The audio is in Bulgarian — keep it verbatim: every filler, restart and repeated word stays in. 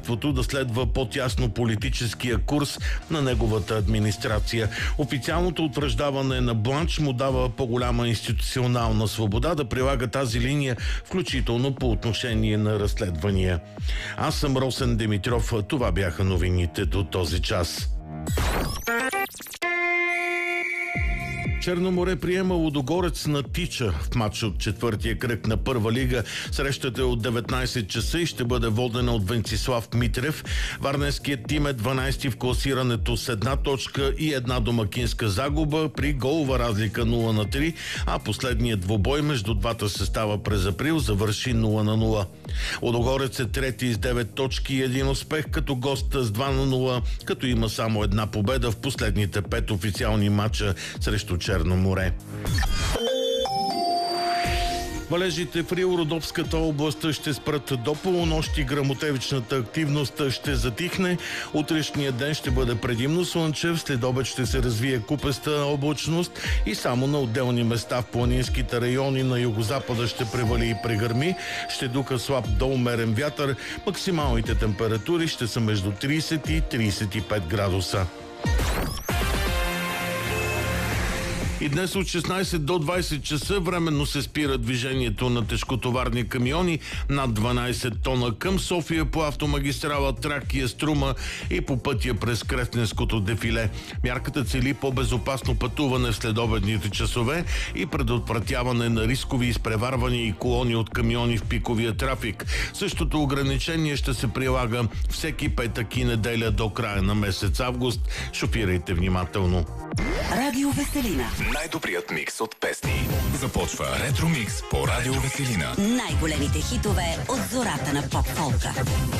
правителството да следва по-тясно политическия курс на неговата администрация. Официалното утвърждаване на Бланч му дава по-голяма институционална свобода да прилага тази линия, включително по отношение на разследвания. Аз съм Росен Димитров. Това бяха новините до този час. Черно море приема Лудогорец на Тича в матч от четвъртия кръг на първа лига. Срещата е от деветнайсет часа и ще бъде водена от Венцислав Митрев. Варненският тим е дванайсети в класирането с една точка и една домакинска загуба при голова разлика нула на три, а последният двубой между двата състава през април завърши нула на нула. Лудогорец е трети с девет точки и един успех като гост с два на нула, като има само една победа в последните пет официални матча срещу Черно море. Валежите в Рил-Родопската област ще спрат до полунощ и гръмотевичната активност ще затихне. Утрешният ден ще бъде предимно слънчев, след обед ще се развие купеста облачност и само на отделни места в планинските райони на югозапада ще превали и прегърми. Ще духа слаб до умерен вятър. Максималните температури ще са между трийсет и трийсет и пет градуса. И днес от шестнайсет до двайсет часа временно се спира движението на тежкотоварни камиони над дванайсет тона към София по автомагистрала Тракия Струма и по пътя през Кресненското дефиле. Мярката цели по-безопасно пътуване в следобедните часове и предотвратяване на рискови изпреварвания и колони от камиони в пиковия трафик. Същото ограничение ще се прилага всеки петък и неделя до края на месец август. Шофирайте внимателно. Радио Веселина. Най-добрият микс от песни. Започва Ретро Микс по Радио Веселина. Най-големите хитове от зората на поп-фолка.